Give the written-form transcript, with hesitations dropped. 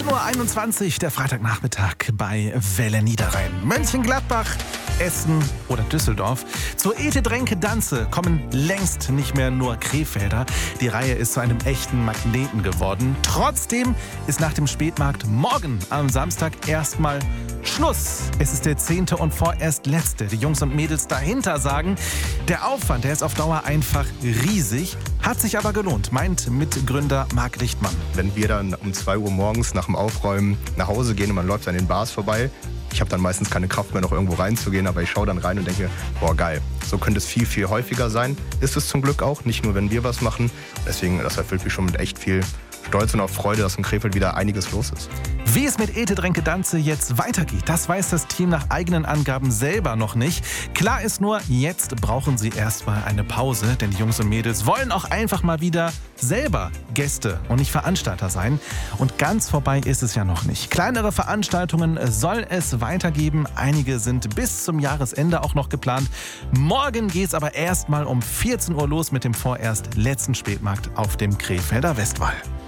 19:21 Uhr, der Freitagnachmittag bei Welle Niederrhein. Mönchengladbach, Essen oder Düsseldorf. Zur Ete-Dränke-Danze kommen längst nicht mehr nur Krefelder. Die Reihe ist zu einem echten Magneten geworden. Trotzdem ist nach dem Spätmarkt morgen am Samstag erstmal Schluss. Es ist der 10. und vorerst letzte. Die Jungs und Mädels dahinter sagen, der Aufwand, der ist auf Dauer einfach riesig, hat sich aber gelohnt, meint Mitgründer Marc Lichtmann. Wenn wir dann um 2 Uhr morgens nach dem Aufräumen nach Hause gehen und man läuft an den Bars vorbei, ich habe dann meistens keine Kraft mehr, noch irgendwo reinzugehen, aber ich schaue dann rein und denke, boah, geil. So könnte es viel, viel häufiger sein. Ist es zum Glück auch, nicht nur, wenn wir was machen. Deswegen, das erfüllt mich schon mit echt viel Stolz und auch Freude, dass in Krefeld wieder einiges los ist. Wie es mit Ete-Dränke-Danze jetzt weitergeht, das weiß das Team nach eigenen Angaben selber noch nicht. Klar ist nur, jetzt brauchen sie erstmal eine Pause, denn die Jungs und Mädels wollen auch einfach mal wieder selber Gäste und nicht Veranstalter sein. Und ganz vorbei ist es ja noch nicht. Kleinere Veranstaltungen soll es weitergeben. Einige sind bis zum Jahresende auch noch geplant. Morgen geht es aber erstmal um 14 Uhr los mit dem vorerst letzten Spätmarkt auf dem Krefelder Westwall.